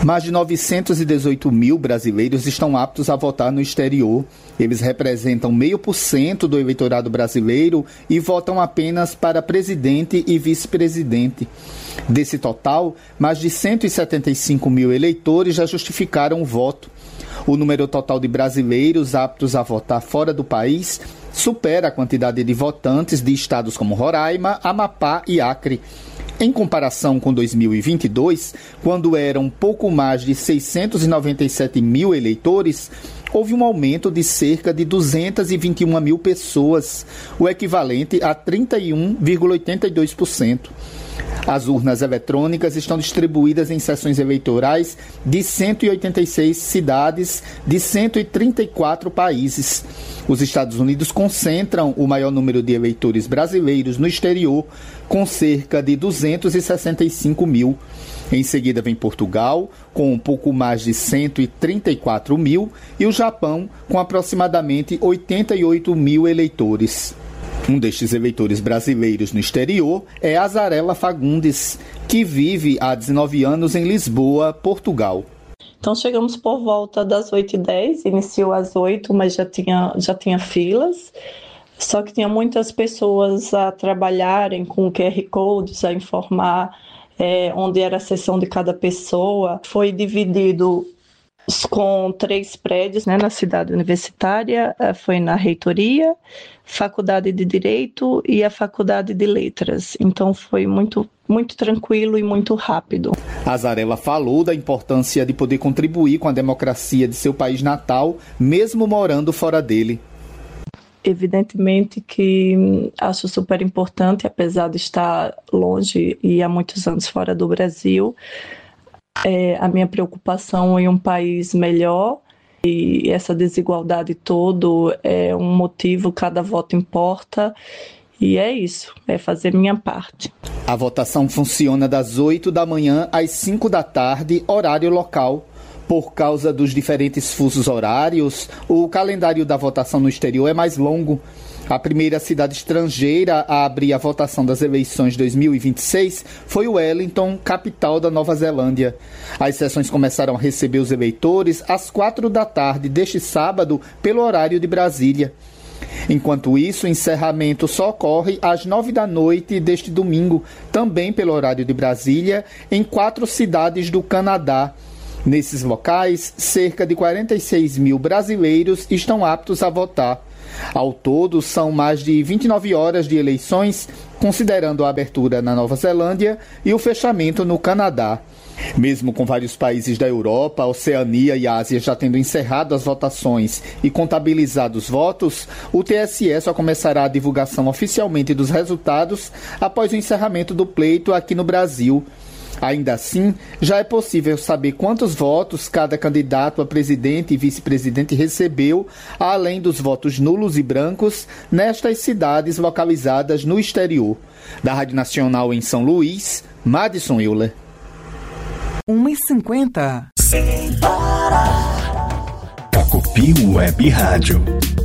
Mais de 918 mil brasileiros estão aptos a votar no exterior. Eles representam 0,5% do eleitorado brasileiro e votam apenas para presidente e vice-presidente. Desse total, mais de 175 mil eleitores já justificaram o voto. O número total de brasileiros aptos a votar fora do país supera a quantidade de votantes de estados como Roraima, Amapá e Acre. Em comparação com 2022, quando eram pouco mais de 697 mil eleitores, houve um aumento de cerca de 221 mil pessoas, o equivalente a 31,82%. As urnas eletrônicas estão distribuídas em sessões eleitorais de 186 cidades de 134 países. Os Estados Unidos concentram o maior número de eleitores brasileiros no exterior, com cerca de 265 mil. Em seguida vem Portugal, com um pouco mais de 134 mil, e o Japão, com aproximadamente 88 mil eleitores. Um destes eleitores brasileiros no exterior é Azarela Fagundes, que vive há 19 anos em Lisboa, Portugal. Então chegamos por volta das 8h10, iniciou às 8, mas já tinha filas, só que tinha muitas pessoas a trabalharem com QR Codes, a informar onde era a seção de cada pessoa. Foi dividido com 3 prédios, na cidade universitária, foi na reitoria, faculdade de Direito e a faculdade de Letras. Então foi muito tranquilo e muito rápido. Azarela falou da importância de poder contribuir com a democracia de seu país natal, mesmo morando fora dele. Evidentemente que acho super importante, apesar de estar longe e há muitos anos fora do Brasil, a minha preocupação em um país melhor, e essa desigualdade toda é um motivo, cada voto importa, e é isso, é fazer minha parte. A votação funciona das 8 da manhã às 5 da tarde, horário local. Por causa dos diferentes fusos horários, o calendário da votação no exterior é mais longo. A primeira cidade estrangeira a abrir a votação das eleições 2026 foi Wellington, capital da Nova Zelândia. As sessões começaram a receber os eleitores às 4 da tarde deste sábado, pelo horário de Brasília. Enquanto isso, o encerramento só ocorre às 9 da noite deste domingo, também pelo horário de Brasília, em 4 cidades do Canadá. Nesses locais, cerca de 46 mil brasileiros estão aptos a votar. Ao todo, são mais de 29 horas de eleições, considerando a abertura na Nova Zelândia e o fechamento no Canadá. Mesmo com vários países da Europa, Oceania e Ásia já tendo encerrado as votações e contabilizado os votos, o TSE só começará a divulgação oficialmente dos resultados após o encerramento do pleito aqui no Brasil. Ainda assim, já é possível saber quantos votos cada candidato a presidente e vice-presidente recebeu, além dos votos nulos e brancos, nestas cidades localizadas no exterior. Da Rádio Nacional em São Luís, Madison Euler. 1h50. Pacopi Web Rádio.